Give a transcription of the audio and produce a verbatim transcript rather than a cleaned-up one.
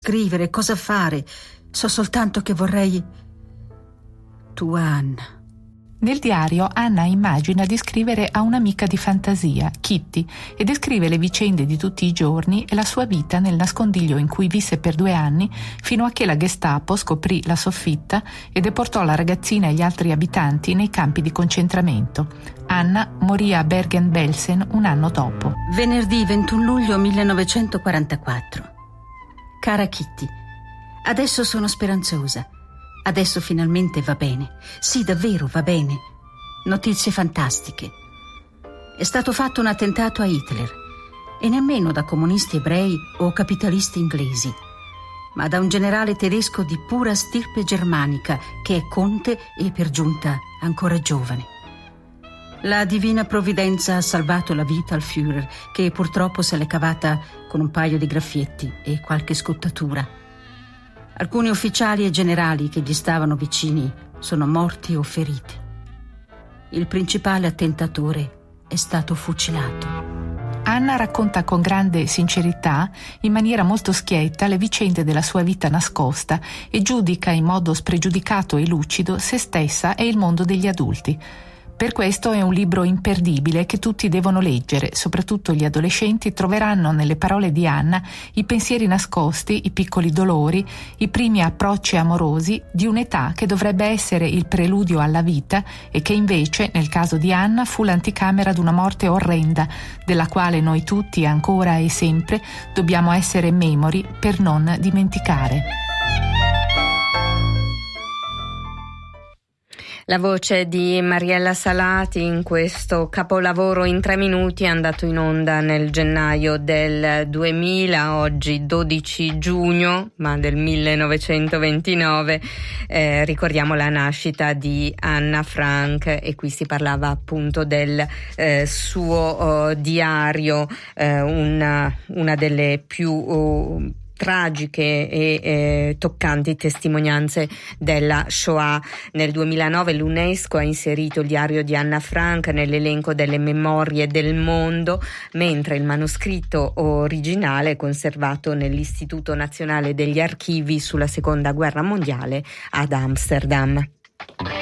scrivere, cosa fare. So soltanto che vorrei... Tua Anna. Nel diario Anna immagina di scrivere a un'amica di fantasia, Kitty, e descrive le vicende di tutti i giorni e la sua vita nel nascondiglio in cui visse per due anni fino a che la Gestapo scoprì la soffitta e deportò la ragazzina e gli altri abitanti nei campi di concentramento. Anna morì a Bergen-Belsen un anno dopo. Venerdì ventuno luglio millenovecentoquarantaquattro. Cara Kitty, adesso sono speranzosa. Adesso finalmente va bene. Sì, davvero va bene. Notizie fantastiche. È stato fatto un attentato a Hitler, e nemmeno da comunisti ebrei o capitalisti inglesi, ma da un generale tedesco di pura stirpe germanica che è conte e per giunta ancora giovane. La divina provvidenza ha salvato la vita al Führer, che purtroppo se l'è cavata con un paio di graffietti e qualche scottatura. Alcuni ufficiali e generali che gli stavano vicini sono morti o feriti. Il principale attentatore è stato fucilato. Anna racconta con grande sincerità, in maniera molto schietta, le vicende della sua vita nascosta e giudica in modo spregiudicato e lucido se stessa e il mondo degli adulti. Per questo è un libro imperdibile che tutti devono leggere, soprattutto gli adolescenti troveranno nelle parole di Anna i pensieri nascosti, i piccoli dolori, i primi approcci amorosi di un'età che dovrebbe essere il preludio alla vita e che invece, nel caso di Anna, fu l'anticamera di una morte orrenda, della quale noi tutti ancora e sempre dobbiamo essere memori per non dimenticare. La voce di Mariella Salati in questo capolavoro in tre minuti è andato in onda nel gennaio del duemila, oggi dodici giugno, ma del millenovecentoventinove. Eh, ricordiamo la nascita di Anna Frank e qui si parlava appunto del eh, suo oh, diario, eh, una, una delle più... Oh, tragiche e eh, toccanti testimonianze della Shoah. Nel duemilanove l'UNESCO ha inserito il diario di Anna Frank nell'elenco delle memorie del mondo, mentre il manoscritto originale è conservato nell'Istituto Nazionale degli Archivi sulla Seconda Guerra Mondiale ad Amsterdam.